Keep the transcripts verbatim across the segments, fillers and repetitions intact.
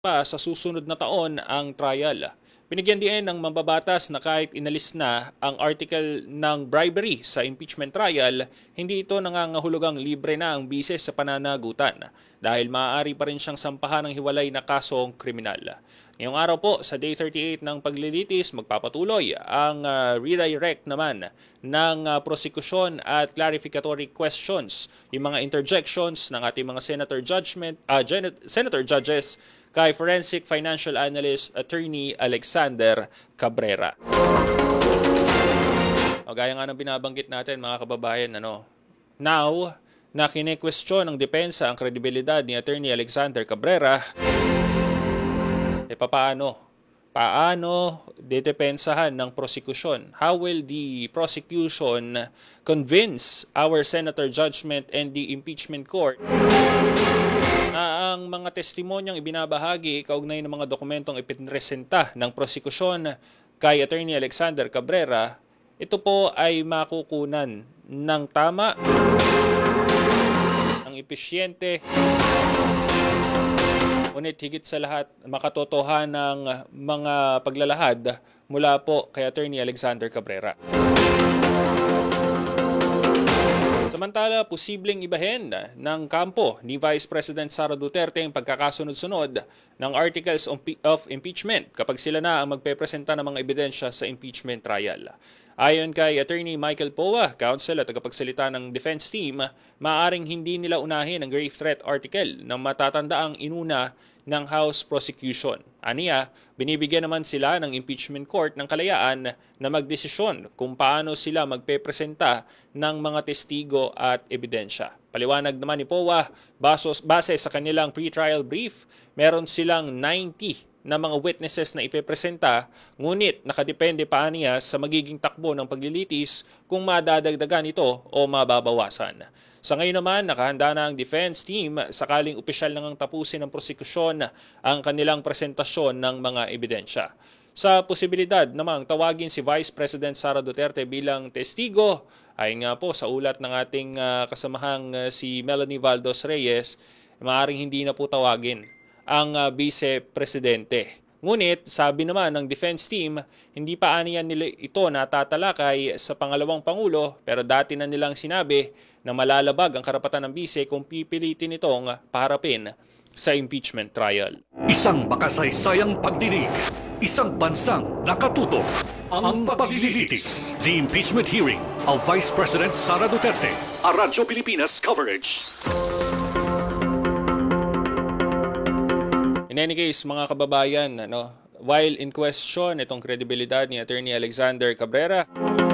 pa sa susunod na taon ang trial. Binigyan din ng mambabatas na kahit inalis na ang article ng bribery sa impeachment trial, hindi ito nangangahulugang libre na ang bise sa pananagutan dahil maaari pa rin siyang sampahan ng hiwalay na kasong kriminal. Ngayong araw po sa Day thirty-eight ng paglilitis, magpapatuloy ang uh, redirect naman ng uh, prosekusyon at clarificatory questions, yung mga interjections ng ating mga senator judgment, uh, senator judges kay Forensic Financial Analyst Attorney Alexander Cabrera. O gaya nga ng binabanggit natin mga kababayan, ano, now na kine-question ng depensa ang kredibilidad ni Attorney Alexander Cabrera, e papaano? Paano dedepensahan ng prosekusyon? How will the prosecution convince our senator judgment and the impeachment court na ang mga testimonyang ibinabahagi kaugnay ng mga dokumentong ipinresenta ng prosekusyon kay Attorney Alexander Cabrera, ito po ay makukunan ng tama, ng episyente, ngunit higit sa lahat makatotohan ng mga paglalahad mula po kay Attorney Alexander Cabrera. Samantala, posibleng ibahin ng kampo ni Vice President Sara Duterte ang pagkakasunod-sunod ng articles of impeachment kapag sila na ang magpepresenta ng mga ebidensya sa impeachment trial. Ayon kay Attorney Michael Poa, counsel at tagapagsalita ng defense team, maaaring hindi nila unahin ang grave threat article na matatandaang inuna ng House prosecution. Aniya, binibigyan naman sila ng impeachment court ng kalayaan na magdesisyon kung paano sila magpepresenta ng mga testigo at ebidensya. Paliwanag naman ni Poa, basos, base sa kanilang pre-trial brief, meron silang ninety na mga witnesses na ipepresenta, ngunit nakadepende pa niya sa magiging takbo ng paglilitis kung madadagdagan ito o mababawasan. Sa ngayon naman, nakahanda na ang defense team sakaling opisyal nang tapusin ng prosekusyon ang kanilang presentasyon ng mga ebidensya. Sa posibilidad namang tawagin si Vice President Sara Duterte bilang testigo, ay nga po sa ulat ng ating uh, kasamahang uh, si Melanie Valdos Reyes, maaaring hindi na po tawagin ang uh, Vice Presidente. Ngunit, sabi naman ng defense team, hindi pa aniyan nila ito natatalakay sa pangalawang pangulo, pero dati na nilang sinabi na malalabag ang karapatan ng bise kung pipilitin itong paharapin sa impeachment trial. Isang makasaysayang pagdinig, isang bansang nakatutok, ang paglilitis. The impeachment hearing of Vice President Sara Duterte, a Radyo Pilipinas coverage. In any case, mga kababayan, ano, while in question itong kredibilidad ni Attorney Alexander Cabrera,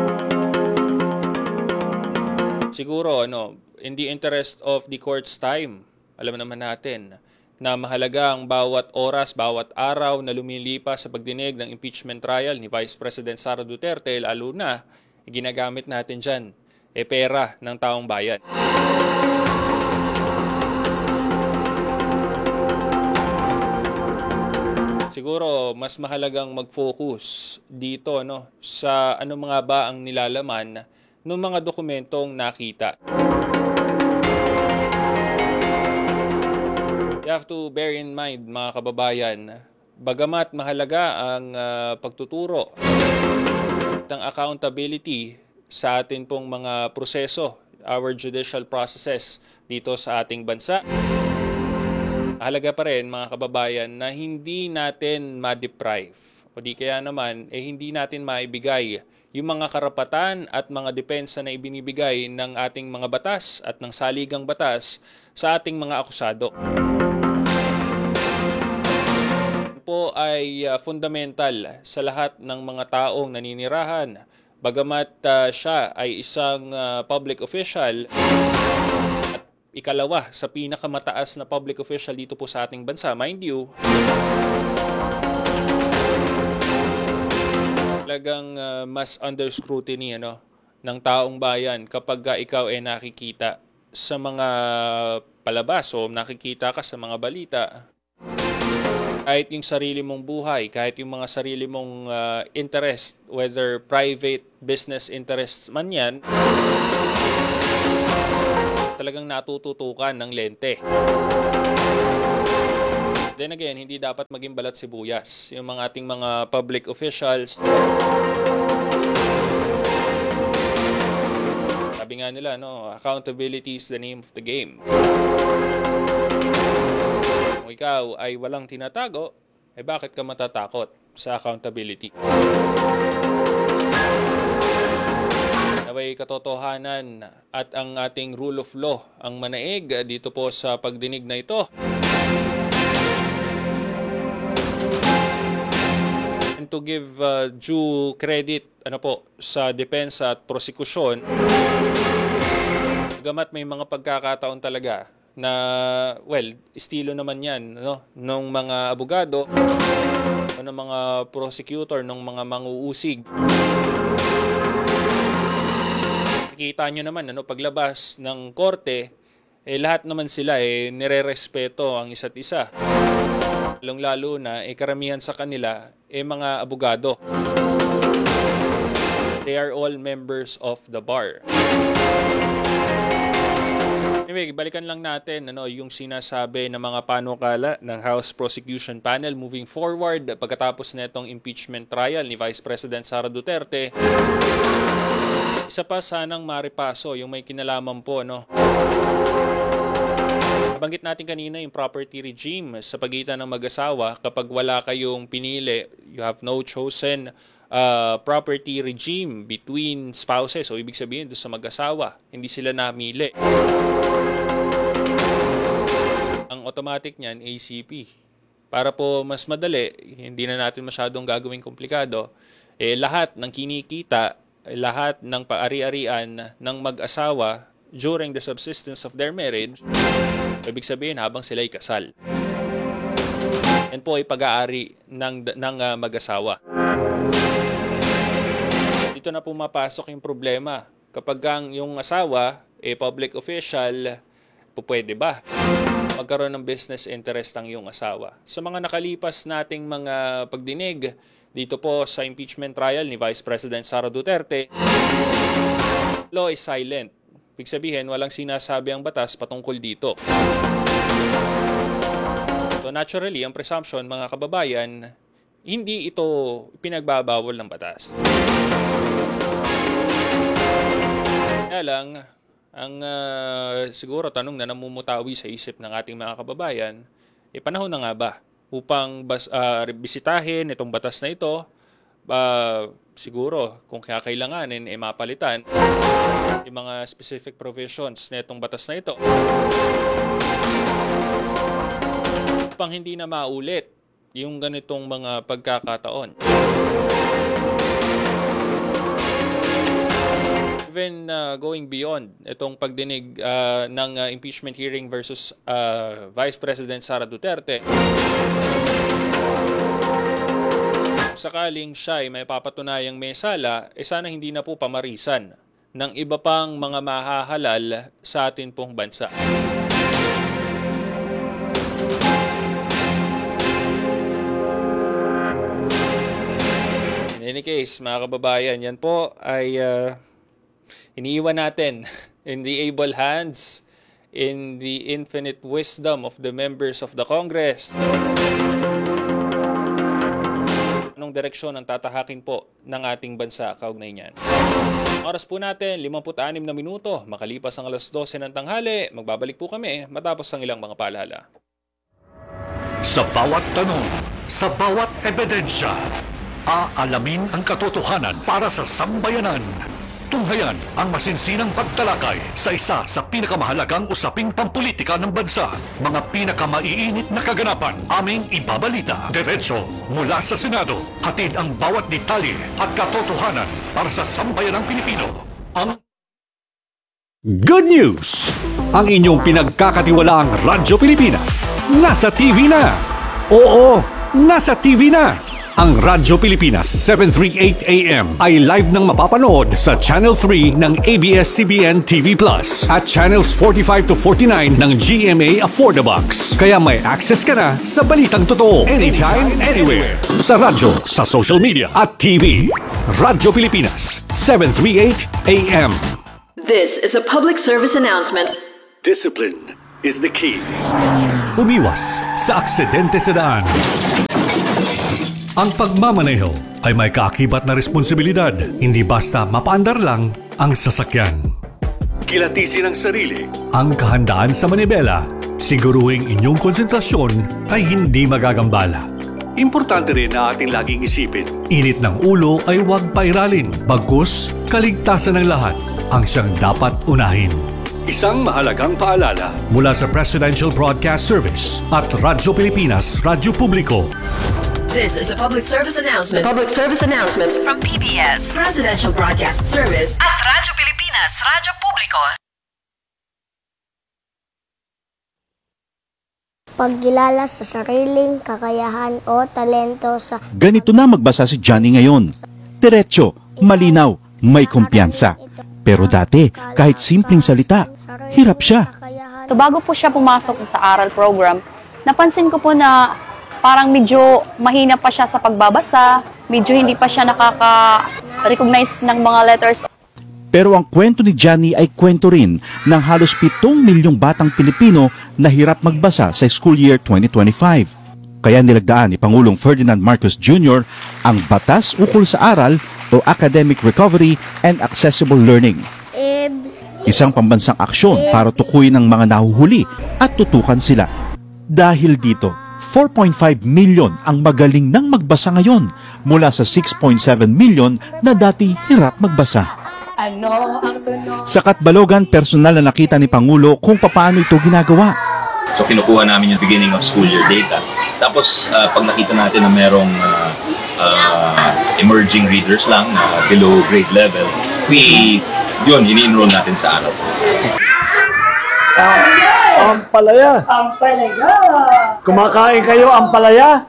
siguro, ano, in the interest of the court's time, alam naman natin na mahalaga ang bawat oras, bawat araw na lumilipas sa pagdinig ng impeachment trial ni Vice President Sara Duterte, lalo na ginagamit natin dyan, e pera ng taong bayan. Siguro mas mahalagang mag-focus dito, no, sa ano mga ba ang nilalaman ng mga dokumentong nakita. You have to bear in mind, mga kababayan, bagamat mahalaga ang uh, pagtuturo ng accountability sa atin pong mga proseso, our judicial processes dito sa ating bansa, mahalaga pa rin, mga kababayan, na hindi natin ma-deprive o di kaya naman eh hindi natin maibigay yung mga karapatan at mga depensa na ibinibigay ng ating mga batas at ng saligang batas sa ating mga akusado. Ito po ay uh, fundamental sa lahat ng mga taong naninirahan. Bagamat uh, siya ay isang uh, public official, ikalawa sa pinakamataas na public official dito po sa ating bansa. Mind you, talagang uh, mas under scrutiny, ano, ng taong bayan kapag uh, ikaw ay nakikita sa mga palabas o nakikita ka sa mga balita. Kahit yung sarili mong buhay, kahit yung mga sarili mong uh, interest, whether private business interest man yan, talagang natututukan ng lente. Then again, hindi dapat maging balat sibuyas. Yung mga ating mga public officials, sabi nga nila, no, accountability is the name of the game. Kung ikaw ay walang tinatago, eh bakit ka matatakot sa accountability? Naway katotohanan at ang ating rule of law ang manaig dito po sa pagdinig na ito. And to give uh, due credit ano po sa depensa at prosekusyon, gamat may mga pagkakataon talaga na, well, estilo naman yan, no, ng mga abogado o ng mga prosecutor, ng mga manguusig. Nakikita nyo naman, ano, paglabas ng korte, eh, lahat naman sila eh, nire-respeto ang isa't isa. Lalong-lalo na, eh, karamihan sa kanila, eh, mga abogado. They are all members of the bar. Anyway, balikan lang natin ano, yung sinasabi ng mga panukala ng House Prosecution Panel moving forward pagkatapos nitong impeachment trial ni Vice President Sara Duterte. Isa pa sanang maripaso yung may kinalaman po, no? Nabanggit natin kanina yung property regime sa pagitan ng mag-asawa. Kapag wala kayong pinili, you have no chosen uh, property regime between spouses. O ibig sabihin doon sa mag-asawa, hindi sila namili. Ang automatic niyan, A C P. Para po mas madali, hindi na natin masyadong gagawing komplikado, eh, lahat ng kinikita, lahat ng paari-arian ng mag-asawa during the subsistence of their marriage, ibig sabihin habang sila'y kasal. Yan po ay pag-aari ng, ng uh, mag-asawa. Dito na pumapasok yung problema. Kapag ang yung asawa, eh, public official, pwede ba magkaroon ng business interest ang iyong asawa? Sa mga nakalipas nating mga pagdinig dito po sa impeachment trial ni Vice President Sara Duterte, law is silent. Ibig sabihin, walang sinasabi ang batas patungkol dito. So naturally, ang presumption, mga kababayan, hindi ito pinagbabawal ng batas. Kaya lang, ang uh, siguro tanong na namumutawi sa isip ng ating mga kababayan, eh panahon na nga ba upang bas, uh, bisitahin itong batas na ito, uh, siguro kung kakailanganin, eh mapalitan yung mga specific provisions na itong batas na ito. Upang hindi na maulit yung ganitong mga pagkakataon. Even uh, going beyond itong pagdinig uh, ng uh, impeachment hearing versus uh, Vice President Sara Duterte, sakaling siya ay may papatunayang may sala, eh sana hindi na po pamarisan ng iba pang mga mahahalal sa atin pong bansa. In any case, mga kababayan, yan po ay uh, iniiwan natin in the able hands, in the infinite wisdom of the members of the Congress. Anong direksyon ang tatahakin po ng ating bansa kaugnay niyan? Oras po natin, limampu't-anim na minuto. Makalipas ang alas dose ng tanghali, magbabalik po kami matapos ang ilang mga paalala. Sa bawat tanong, sa bawat ebidensya, aalamin ang katotohanan para sa sambayanan. Tunghayan ang masinsinang pagtalakay sa isa sa pinakamahalagang usaping pampolitika ng bansa. Mga pinakamaiinit na kaganapan aming ibabalita. Diretso mula sa Senado. Hatid ang bawat detalye at katotohanan para sa sambayanang Pilipino. Ang Good News! Ang inyong pinagkakatiwalaang Radyo Pilipinas nasa T V na. Oo, nasa T V na. Ang Radyo Pilipinas seven thirty-eight A M ay live nang mapapanood sa Channel three ng A B S C B N T V Plus at Channels forty-five to forty-nine ng G M A Affordabox. Kaya may access ka na sa balitang totoo anytime, anywhere. Sa radyo, sa social media at T V. Radyo Pilipinas seven thirty-eight A M. This is a public service announcement. Discipline is the key. Umiwas sa aksidente sa daan. Ang pagmamaneho ay may kaakibat na responsibilidad, hindi basta mapaandar lang ang sasakyan. Kilatisin ang sarili, ang kahandaan sa manibela, siguruhing inyong konsentrasyon ay hindi magagambala. Importante rin na ating laging isipin, init ng ulo ay huwag pairalin, bagkus kaligtasan ng lahat ang siyang dapat unahin. Isang mahalagang paalala mula sa Presidential Broadcast Service at Radyo Pilipinas, Radyo Publiko. This is a public service announcement. Public service announcement From P B S, Presidential Broadcast Service at Radyo Pilipinas, Radyo Publiko. Pagkilala sa sariling kakayahan o talento sa Ganito na magbasa si Johnny ngayon. Diretso, malinaw, may kumpiyansa. Pero dati, kahit simpleng salita, hirap siya. So bago po siya pumasok sa aral program, napansin ko po na parang medyo mahina pa siya sa pagbabasa, medyo hindi pa siya nakaka-recognize ng mga letters. Pero ang kwento ni Johnny ay kwento rin ng halos pitong milyong batang Pilipino na hirap magbasa sa school year twenty twenty-five. Kaya nilagdaan ni Pangulong Ferdinand Marcos Junior ang Batas Ukol sa Aral o Academic Recovery and Accessible Learning. Isang pambansang aksyon para tukuyin ang mga nahuhuli at tutukan sila. Dahil dito, four point five million ang magaling nang magbasa ngayon mula sa six point seven million na dati hirap magbasa. Sa Katbalogan, personal na nakita ni Pangulo kung paano ito ginagawa. So kinukuha namin yung beginning of school year data. Tapos uh, pag nakita natin na merong uh, uh, emerging readers lang na below grade level, we, yun, ini-enroll natin sa araw. Ampalaya. Ampalaya. Kumakain kayo ampalaya?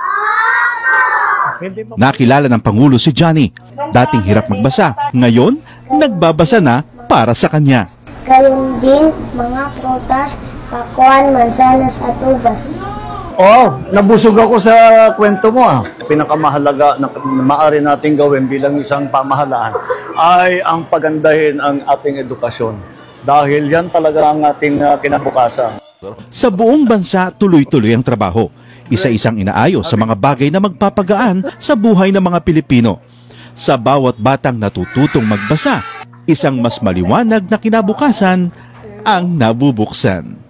Nakilala ng Pangulo si Johnny. Dating hirap magbasa, ngayon nagbabasa na para sa kanya. gayon din mga prutas, pakuan, mansanas at ubas. Oo, nabusog ako sa kwento mo ah. Pinakamahalaga na maaari nating gawin bilang isang pamahalaan ay ang pagandahin ang ating edukasyon. Dahil yan talaga ang ating uh, kinabukasan. Sa buong bansa, tuloy-tuloy ang trabaho. Isa-isang inaayos sa mga bagay na magpapagaan sa buhay ng mga Pilipino. Sa bawat batang natututong magbasa, isang mas maliwanag na kinabukasan ang nabubuksan.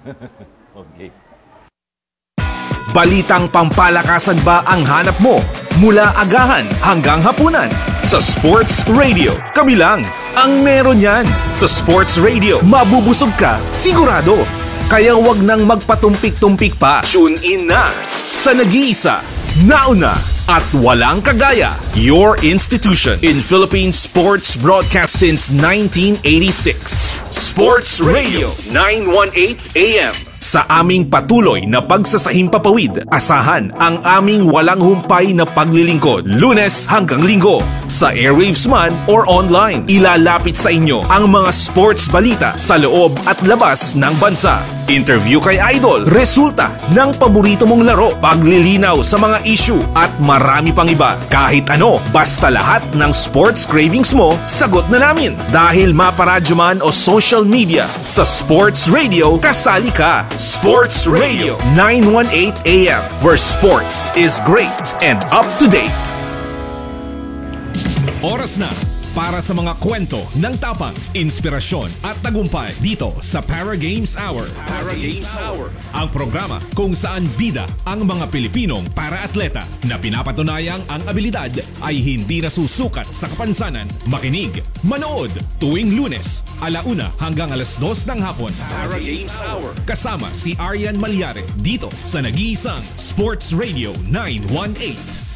Balitang pampalakasan ba ang hanap mo? Mula agahan hanggang hapunan. Sa Sports Radio, kami lang ang meron yan. Sa Sports Radio, mabubusog ka, sigurado. Kaya wag nang magpatumpik-tumpik pa. Tune in na sa nag-iisa, nauna, at walang kagaya. Your institution in Philippine sports broadcast since nineteen eighty-six. Sports Radio nine eighteen A M. Sa aming patuloy na pagsasahimpapawid, asahan ang aming walang humpay na paglilingkod. Lunes hanggang Linggo, sa airwaves man or online. Ilalapit sa inyo ang mga sports balita sa loob at labas ng bansa. Interview kay Idol, resulta ng paborito mong laro, paglilinaw sa mga issue at marami pang iba. Kahit ano, basta lahat ng sports cravings mo, sagot na namin. Dahil maparadyo man o social media, sa Sports Radio, kasali ka. Sports Radio nine eighteen A M, where sports is great and up to date. Oras na para sa mga kwento ng tapang, inspirasyon at tagumpay dito sa Para Games Hour. Para Games Hour, ang programa kung saan bida ang mga Pilipinong para-atleta na pinapatunayang ang abilidad ay hindi nasusukat sa kapansanan. Makinig, manood tuwing Lunes, alauna hanggang alas dos ng hapon. Para Games Hour, kasama si Arian Malyare dito sa nag-iisang Sports Radio nine eighteen.